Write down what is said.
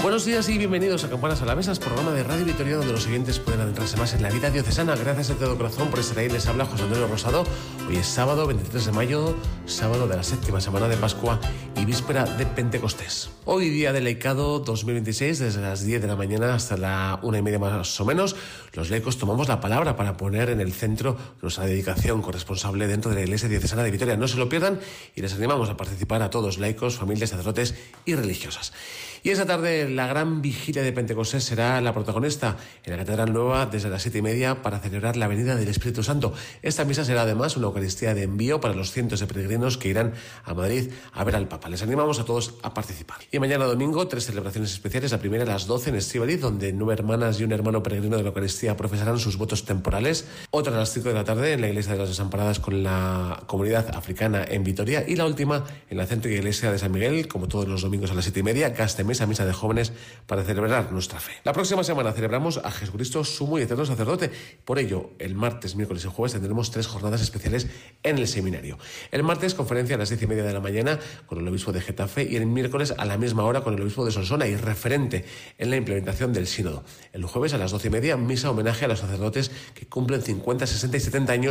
Buenos días y bienvenidos a Campanas Alavesas, programa de Radio Vitoria donde los oyentes pueden adentrarse más en la vida diocesana. Gracias de todo corazón por estar ahí. Les habla José Antonio Rosado. Hoy es sábado 23 de mayo, sábado de la séptima semana de Pascua y víspera de Pentecostés. Hoy día de laicado 2026, desde las 10 de la mañana hasta la 1:30 más o menos, los laicos tomamos la palabra para poner en el centro nuestra dedicación corresponsable dentro de la Iglesia Diocesana de Vitoria. No se lo pierdan y les animamos a participar a todos, laicos, familias, sacerdotes y religiosas. Y esa tarde la gran vigilia de Pentecostés será la protagonista en la Catedral Nueva desde las 7:30 para celebrar la venida del Espíritu Santo. Esta misa será además una Eucaristía de envío para los cientos de peregrinos que irán a Madrid a ver al Papa. Les animamos a todos a participar. Y mañana domingo 3 celebraciones especiales. La primera a las 12 en Estíbaliz, donde 9 hermanas y un hermano peregrino de la Eucaristía profesarán sus votos temporales. Otra a las 5 de la tarde en la Iglesia de las Desamparadas con la comunidad africana en Vitoria. Y la última en la Centro Iglesia de San Miguel, como todos los domingos a las 7:30, Gastemesa, misa de jóvenes para celebrar nuestra fe. La próxima semana celebramos a Jesucristo, sumo y eterno sacerdote. Por ello, el martes, miércoles y jueves tendremos 3 jornadas especiales en el seminario. El martes, conferencia a las 10:30 de la mañana con el obispo de Getafe, y el miércoles a la misma hora con el obispo de Solsona y referente en la implementación del sínodo. El jueves a las 12:30, misa homenaje a los sacerdotes que cumplen 50, 60 y 70 años